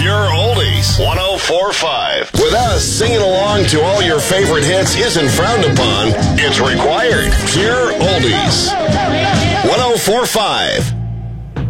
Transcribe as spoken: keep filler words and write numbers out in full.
Pure Oldies, one oh four point five. With us, singing along to all your favorite hits isn't frowned upon. It's required. Pure Oldies, one oh four point five.